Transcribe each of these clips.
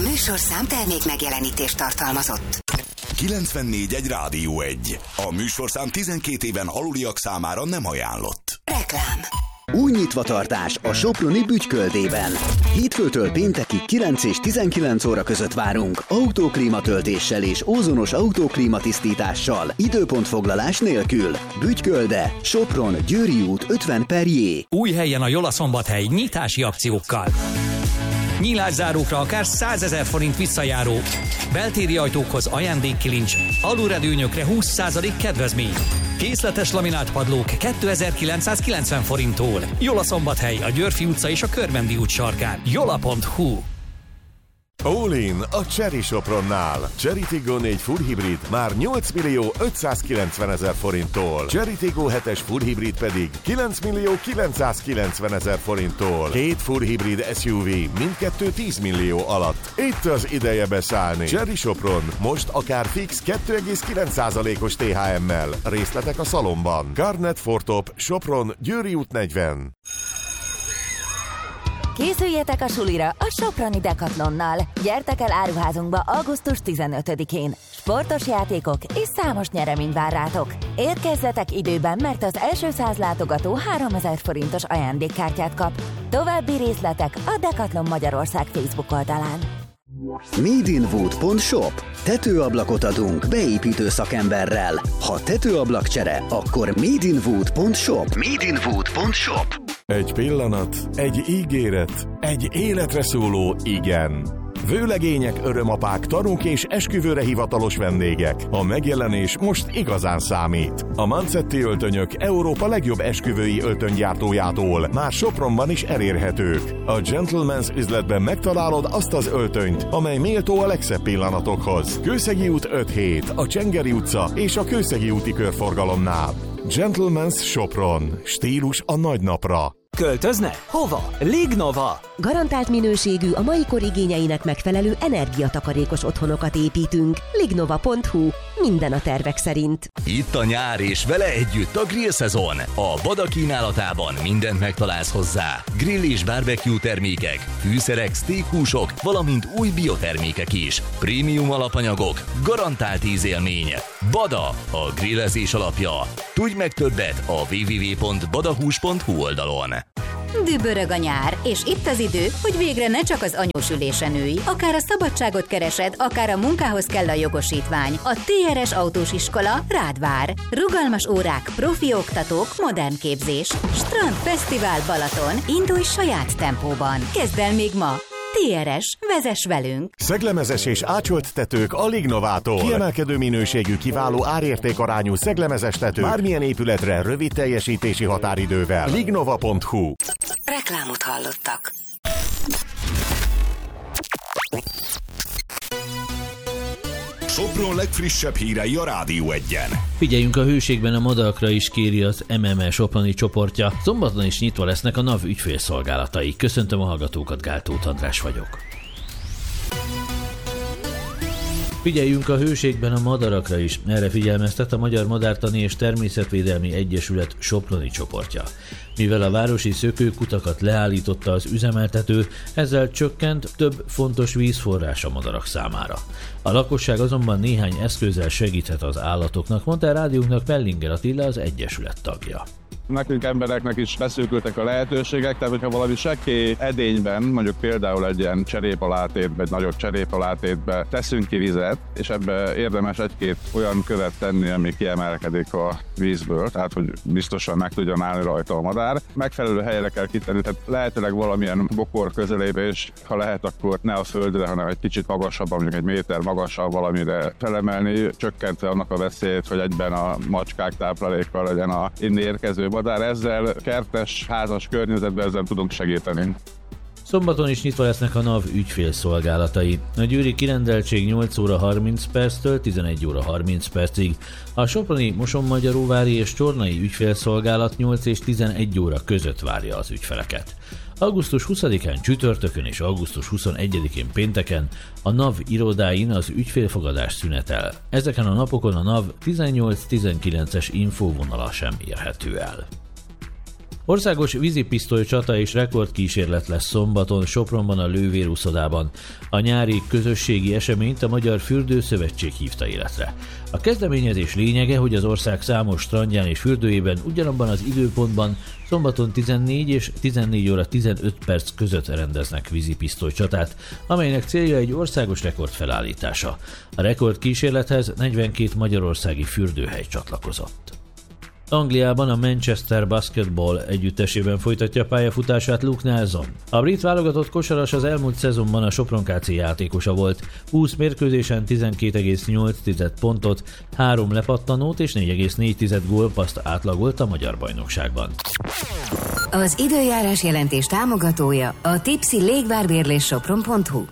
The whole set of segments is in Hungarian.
műsorszám termék megjelenítést tartalmazott. 94.1 Rádió 1. A műsorszám 12 éven aluliak számára nem ajánlott. Reklám. Új nyitvatartás a soproni Bütyköldében. Hétfőtől péntekig 9 és 19 óra között várunk. Autóklímatöltéssel és ózonos autóklímatisztítással. Időpontfoglalás nélkül. Bütykölde, Sopron, Győri út 50/J. Új helyen a Jola-Szombathely nyitási akciókkal. Nyílászárókra akár 100 000 forint visszajáró. Beltéri ajtókhoz ajándékkilincs, alulredőnyökre 20% kedvezmény. Készletes laminált padlók 2990 forinttól. Jola-Szombathely, a Györfi utca és a Körmendi út sarkán. Jola.hu. All-in a Chery Sopronnál. Chery Tiggo 4 full hibrid már 8.590.000 forinttól. Chery Tiggo 7-es full hibrid pedig 9.990.000 forinttól. Két full hibrid SUV mindkettő 10 millió alatt. Itt az ideje beszállni. Chery Sopron most akár fix 2,9%-os THM-mel. Részletek a szalomban. Garnet Fortop, Sopron, Győri út 40. Készüljetek a sulira a soproni Decathlonnal. Gyertek el áruházunkba augusztus 15-én. Sportos játékok és számos nyeremény vár rátok. Érkezzetek időben, mert az első 100 látogató 3000 forintos ajándékkártyát kap. További részletek a Decathlon Magyarország Facebook oldalán. Madeinwood.shop. Tetőablakot adunk beépítő szakemberrel. Ha tetőablakcsere, akkor Madeinwood.shop. Madeinwood.shop. Egy pillanat, egy ígéret, egy életre szóló igen. Vőlegények, örömapák, tanúk és esküvőre hivatalos vendégek. A megjelenés most igazán számít. A Mancetti öltönyök Európa legjobb esküvői öltönygyártójától már Sopronban is elérhetők. A Gentleman's üzletben megtalálod azt az öltönyt, amely méltó a legszebb pillanatokhoz. Kőszegi út 5-7, a Csengeri utca és a Kőszegi úti körforgalomnál. Gentleman's Sopron. Stílus a nagy napra. Költözne? Hova? Lignova! Garantált minőségű, a mai kor igényeinek megfelelő energiatakarékos otthonokat építünk. Lignova.hu. Minden a tervek szerint. Itt a nyár és vele együtt a grill szezon. A Bada kínálatában mindent megtalálsz hozzá. Grill és barbecue termékek, fűszerek, steakhúsok, valamint új biotermékek is. Prémium alapanyagok, garantált ízélmény. Bada, a grillezés alapja. Tudj meg többet a www.badahús.hu oldalon. Dübörög a nyár, és itt az idő, hogy végre ne csak az anyósülésen ülj. Akár a szabadságot keresed, akár a munkához kell a jogosítvány. A TRS Autós Iskola rád vár. Rugalmas órák, profi oktatók, modern képzés. Strand Fesztivál Balaton. Indulj saját tempóban. Kezd el még ma. TRS, vezess velünk! Szeglemezes és ácsolt tetők a Lignovától. Kiemelkedő minőségű, kiváló árértékarányú szeglemezes tető. Bármilyen épületre rövid teljesítési határidővel. Lignova.hu. Reklámot hallottak. Sopron legfrissebb hírei a Rádió 1-en. Figyeljünk a hőségben a madarakra is, kéri az MME Soproni csoportja. Szombaton is nyitva lesznek a NAV ügyfélszolgálatai. Köszöntöm a hallgatókat, Gál Tóth András vagyok. Figyeljünk a hőségben a madarakra is. Erre figyelmeztet a Magyar Madártani és Természetvédelmi Egyesület Soproni csoportja. Mivel a városi szökőkutakat leállította az üzemeltető, ezzel csökkent több fontos vízforrás a madarak számára. A lakosság azonban néhány eszközzel segíthet az állatoknak, mondta a rádiónknak Mellinger Attila, az Egyesület tagja. Nekünk embereknek is beszűkültek a lehetőségek, tehát hogyha valami sekély edényben, mondjuk például egy ilyen cserépalátétbe, egy nagyobb cserépalátétbe teszünk ki vizet, és ebbe érdemes egy-két olyan követ tenni, ami kiemelkedik a vízből, tehát hogy biztosan meg tudjon állni rajta a madár. Megfelelő helyre kell kitenni, tehát lehetőleg valamilyen bokor közelébe, és ha lehet, akkor ne a földre, hanem egy kicsit magasabb, mondjuk egy méter magasabb valamire felemelni, csökkentve annak a veszélyt, hogy egyben a macskák táplálékkal legyen a inni érkező madár. Ezzel kertes, házas környezetben ezzel tudunk segíteni. Szombaton is nyitva lesznek a NAV ügyfélszolgálatai. A győri kirendeltség 8 óra 30 perctől 11 óra 30 percig. A soproni Mosonmagyaróvári és Csornai ügyfélszolgálat 8 és 11 óra között várja az ügyfeleket. Augusztus 20-án csütörtökön és augusztus 21-én pénteken a NAV irodáin az ügyfélfogadás szünetel. Ezeken a napokon a NAV 18-19-es infóvonala sem érhető el. Országos vízipisztoly csata és rekordkísérlet lesz szombaton Sopronban a Lővér úszodában. A nyári közösségi eseményt a Magyar Fürdőszövetség hívta életre. A kezdeményezés lényege, hogy az ország számos strandján és fürdőjében ugyanabban az időpontban szombaton 14 és 14 óra 15 perc között rendeznek vízipisztoly csatát, amelynek célja egy országos rekord felállítása. A rekordkísérlethez 42 magyarországi fürdőhely csatlakozott. Angliában a Manchester Basketball együttesében folytatja pályafutását Luke Nelson. A brit válogatott kosaras az elmúlt szezonban a Sopron KC játékosa volt. 20 mérkőzésen 12,8 pontot, 3 lepattanót és 4,4 gólpasszt átlagolt a magyar bajnokságban. Az időjárás jelentés támogatója a Tipsy légvárbérlés Sopron.hu.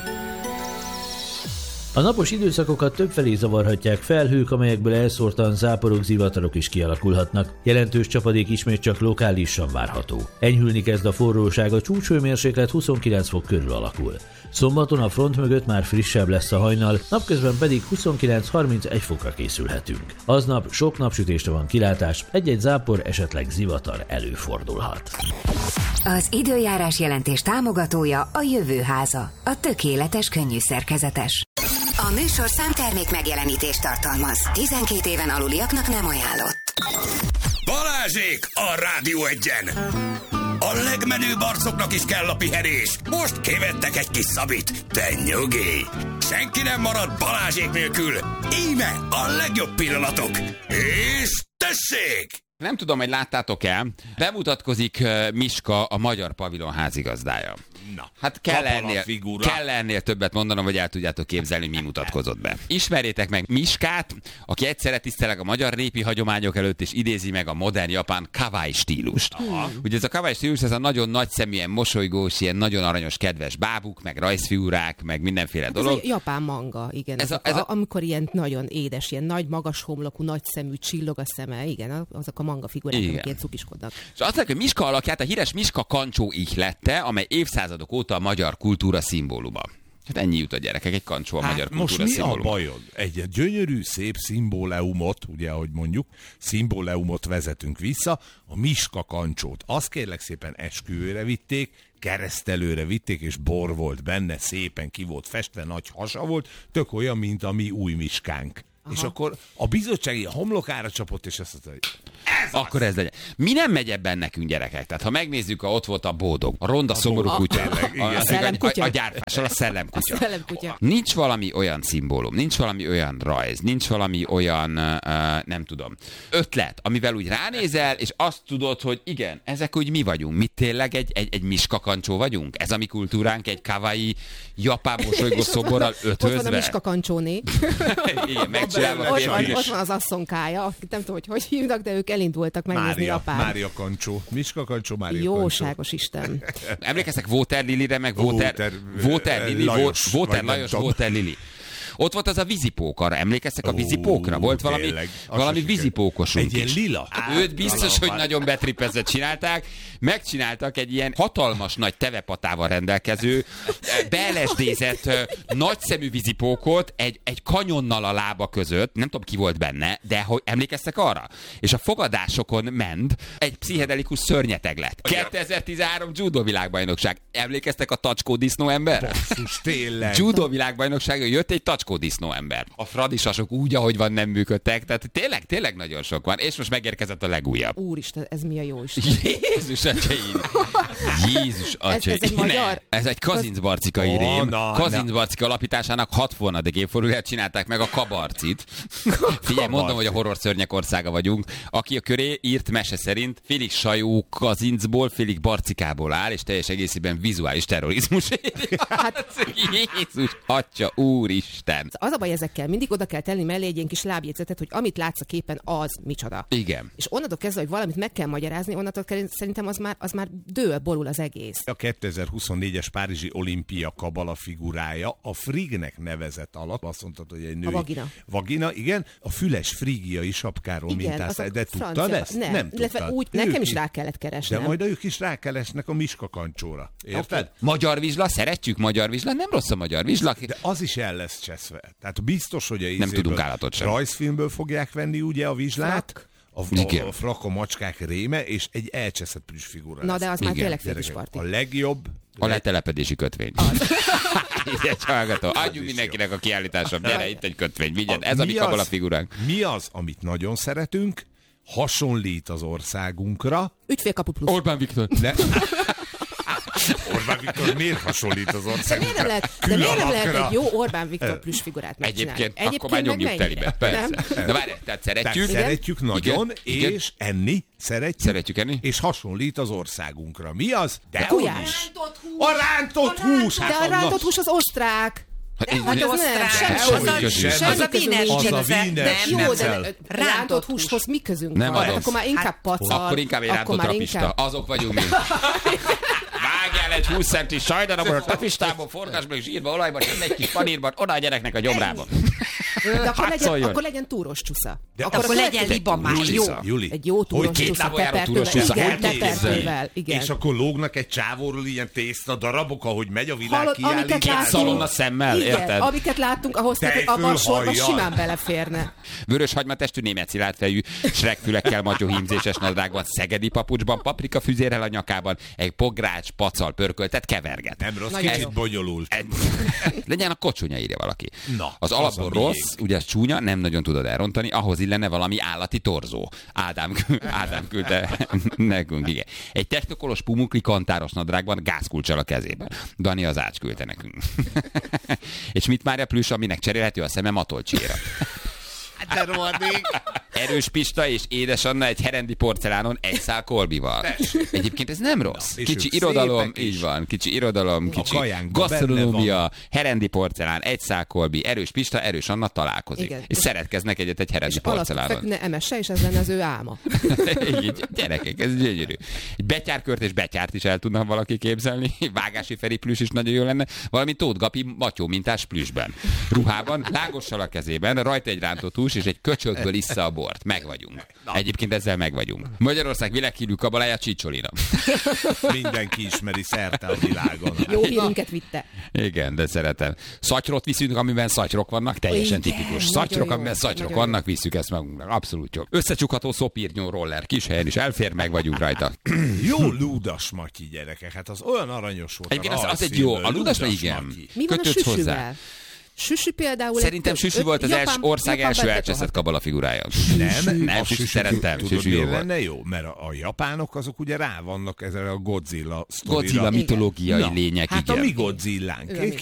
A napos időszakokat többfelé zavarhatják felhők, amelyekből elszórtan záporok, zivatarok is kialakulhatnak. Jelentős csapadék ismét csak lokálisan várható. Enyhülni kezd a forróság, a csúcshőmérséklet 29 fok körül alakul. Szombaton a front mögött már frissebb lesz a hajnal, napközben pedig 29-31 fokra készülhetünk. Aznap sok napsütésre van kilátás, egy-egy zápor, esetleg zivatar előfordulhat. Az időjárás jelentés támogatója a Jövőháza, a tökéletes könnyű szerkezetes. A műsor számtermék megjelenítést tartalmaz. 12 éven aluliaknak nem ajánlott. Balázsék a Rádió Egyen! A legmenőbb arcoknak is kell a pihenés. Most kivettek egy kis szabit. De nyugi! Senki nem marad Balázsék nélkül. Íme a legjobb pillanatok. És tessék! Nem tudom, hogy láttátok-e, bemutatkozik Miska, a Magyar Pavilon házigazdája. Na, hát kell ennél többet mondanom, hogy el tudjátok képzelni, mi mutatkozott be. Ismerjétek meg Miskát, aki egyszerre tiszteleg a magyar népi hagyományok előtt, és idézi meg a modern japán kawaii stílust. Ugye ez a kawaii stílus, ez a nagyon nagyszeműen mosolygós, ilyen nagyon aranyos, kedves bábuk, meg rajzfigurák, meg mindenféle dolog. Ez a japán manga, igen. Amikor ilyen nagyon édes, ilyen nagy, magas homlokú, nagy szemű, csillog a szeme, igen, azok a manga figurák, amik ilyen cukiskodnak. És azt mondják, hogy Miska alakját a híres Miska kancsó ihlette, amely évszázadok óta a magyar kultúra szimbóluma. Hát ennyi jut a gyerekek, egy kancsó a magyar kultúra szimbóluma. Most mi a bajod? Egy gyönyörű, szép szimbóleumot, ugye, ahogy mondjuk, szimbóleumot vezetünk vissza, a Miska kancsót. Azt kérlek szépen esküvőre vitték, keresztelőre vitték, és bor volt benne, szépen ki volt festve, nagy hasa volt, tök olyan, mint a mi új Miskánk. Aha. És akkor a bizottsági homlokára csapott, és azt mondta, hogy akkor ez legyen. Mi nem megy ebben nekünk, gyerekek? Tehát ha megnézzük, ott volt a Bódog, a ronda szomorú kutya, a gyárfás, a szellemkutya. Nincs valami olyan szimbólum, nincs valami olyan rajz, nincs valami olyan, nem tudom, ötlet, amivel úgy ránézel, és azt tudod, hogy igen, ezek úgy mi vagyunk. Mi tényleg egy Miska kancsó vagyunk? Ez a mi kultúránk, egy kawaii japán mosolygó szoborral ötvözve? Ott van a Miska kancsóné. Igen, ott van az asszonkája, nem tudom, hogy hívnak, de ők elindultak megnézni Japán. Mária kancsó. Miska kancsó, Mária kancsó. Jóságos Isten. Emlékeztek Vóter Lilire, meg Vóter Lajos, Vóter Lili. Ott volt az a vízipók, arra emlékeztek a vízipókra? Volt valami vízipókosunk is. Egy ilyen lila. Őt biztos, hogy nagyon betripezve csinálták. Megcsináltak egy ilyen hatalmas nagy tevepatával rendelkező, beelesdézett, nagyszemű vízipókot egy kanyonnal a lába között. Nem tudom, ki volt benne, de hogy emlékeztek arra? És a fogadásokon ment egy pszichedelikus szörnyeteg lett. 2013 judo világbajnokság. Emlékeztek a tacskó disznóember? Basszus, tényleg. Judo világbajnokságon jött egy tacskó disznóember. A fradisasok úgy, ahogy van, nem működtek, tehát tényleg nagyon sok van, és most megérkezett a legújabb. Úristen, ez mi a jó Isten? Jézus atyaim! Ez egy magyar? Ez egy kazincbarcikai rém. Kazincbarcika alapításának 60. évfordulóját csinálták meg a Kabarcit. Figyelj, mondom, hogy a horror szörnyek országa vagyunk. Aki a köré írt mese szerint félig sajó kazincból, félig barcikából áll, és teljes egészében vizuális terrorizmus. Hát, Jézus atya, úristen! Az a baj ezekkel, mindig oda kell tenni mellé egy ilyen kis lábjegyzetet, hogy amit látsz a képen, az micsoda. Igen. És onnantól kezdve, hogy valamit meg kell magyarázni, onnantól szerintem az már dől, borul az egész. A 2024-es Párizsi olimpia kabala figurája a Frignek nevezett alatt, azt mondtad, hogy egy női... A vagina. Vagina, igen. A füles frigiai sapkáról mintázták. De tudtad ezt? Nem tudtad. Úgy, nekem is rá kellett keresnem. De majd ők is rákeresnek a Miska kancsóra. Érted? Okay. Magyar vizsla, szeretjük magyar vizsla, nem rossz a magyar vizsla. De az is el lesz cseszve. Tehát biztos, hogy nem tudunk állatot sem. Rajzfilmből fogják venni ugye a vizslát. a flaka macskák réme, és egy elcseszett plüssfigura. Na, de az már tényleg fétisparti. A legjobb... A letelepedési kötvény. Egy hallgató. Adjunk mindenkinek a kiállításon. Gyere, itt egy kötvény. Vigyed. Ez a mi kabala figuránk. Mi az, amit nagyon szeretünk, hasonlít az országunkra. Ügyfélkapu plusz. Orbán Viktor. Orbán Viktor miért hasonlít az országunkra? De miért nem lehet egy jó Orbán Viktor plusz figurát megcsinálni? Egyébként akkor már nyomjuk telibe. Persze. De várj, tehát szeretjük. Szeretjük nagyon, igen. És enni. Szeretjük enni. És hasonlít az országunkra. Mi az? De gulyás. A rántott hús. De a rántott hús az osztrák. Hát az a Wiener Schnitzel. Rántott húshoz mi közünk van? Hát akkor már inkább pacal. Akkor inkább egy rántott rapista. Azok vagyunk mi. Vágjál egy 20 centi sajdarabot a tapistából, forgasba és írva olajban, egy kis panírban, oda a gyereknek a gyomrába. De akkor legyen túros csusza. Akkor legyen libamás. Juli. Egy jó túros csusza tepertővel. És akkor lógnak egy csávóról ilyen tészta darabok, ahogy megy a világ kiállítás. Szalonna szemmel, érted? Amiket láttunk, ahhoz abban a sorban simán beleférne. Vörös hagymatestű német szilárdfejű, srekfülekkel, matyóhímzéses nadrágban, szegedi papucsban, paprika füzérrel a nyakában, egy pogrács, pacal pörköltet keverget. Nem rossz, kicsit bonyolult. Legyen a kocsunya, írja valaki. Na, az alapból rossz, ugye ez csúnya, nem nagyon tudod elrontani, ahhoz illene valami állati torzó. Ádám küldte nekünk, igen. Egy technokolos pumukli kantáros nadrágban gázkulccsal a kezében. Dani az Ács küldte nekünk. És mit már a plüss, aminek cserélhető a szeme matolcséra. De rohadék. Erős Pista és Édes Anna egy herendi porcelánon egy szál kolbival. Egyébként ez nem rossz. Kicsi irodalom, így van. Kicsi irodalom, kicsi gasztronómia, herendi porcelán, egy szál kolbi, Erős Pista, Erős Anna találkozik. Igen. És szeretkeznek egyet egy herendi porcelánon. És emesse, és ez lenne az ő álma. Így, gyerekek, ez gyönyörű. Egy betyárkört és betyárt is el tudna valaki képzelni. Vágási Feri plüss is nagyon jó lenne. Valami Tóth Gabi matyó mintás plüssben. Ruhában, lágossal a kezében, rajta egy rántott hús, és egy köcsökből issza a bort. Meg vagyunk. Egyébként ezzel meg vagyunk. Magyarország világhírű kabalája Csicsolina. Mindenki ismeri szerte a világon. Jó hírünket vitte. Igen, de szeretem. Szatyrot viszünk, amiben szatyrok vannak, teljesen tipikus. Szatyrok, amiben szatyrok vannak, visszük ezt magunknak. Abszolút jó. Összecsukható szopírnyó roller, kis helyen is elfér, meg vagyunk rajta. Jó Ludas Matyi, gyerekek, hát az olyan aranyos volt. Egyébként az egy jó. A Ludas igen. Mi van a süsüvel? Süsü például... Szerintem Süsü volt az ország első elcseszett kabala figurája. Nem, Süsü szerettem. Süsü lenne jó, mert a japánok azok ugye rá vannak ezzel a Godzilla sztorira. Godzilla mitológiai lények, hát igen. Hát a mi Godzillánk.